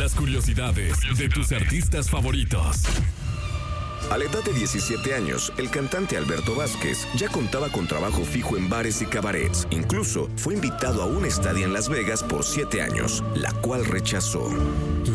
Las curiosidades de tus artistas favoritos. A la edad de 17 años, el cantante Alberto Vázquez ya contaba con trabajo fijo en bares y cabarets. Incluso fue invitado a un estadio en Las Vegas por 7 años, la cual rechazó.